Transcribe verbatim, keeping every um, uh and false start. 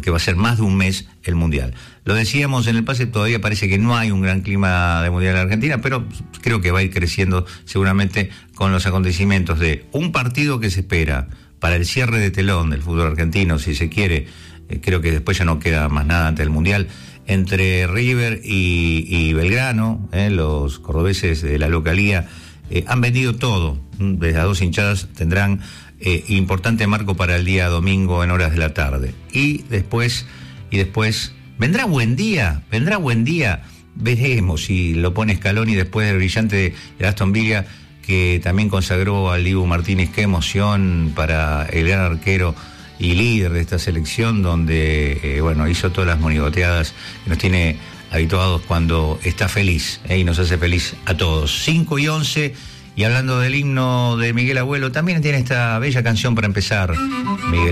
porque va a ser más de un mes el Mundial. Lo decíamos en el pase, todavía parece que no hay un gran clima de Mundial en Argentina, pero creo que va a ir creciendo seguramente con los acontecimientos de un partido que se espera para el cierre de telón del fútbol argentino, si se quiere. Eh, creo que después ya no queda más nada ante el Mundial, entre River y, y Belgrano, eh, los cordobeses de la localía eh, han vendido todo. Desde las dos hinchadas tendrán eh, importante marco para el día domingo en horas de la tarde. Y después, y después vendrá buen día, vendrá buen día. Veremos si lo pone Scaloni después del brillante de Aston Villa, que también consagró al Dibu Martínez. Qué emoción para el gran arquero y líder de esta selección, donde eh, bueno, hizo todas las monigoteadas que nos tiene habituados cuando está feliz, eh, y nos hace feliz a todos. cinco y once, y hablando del himno de Miguel Abuelo, también tiene esta bella canción para empezar, Miguel.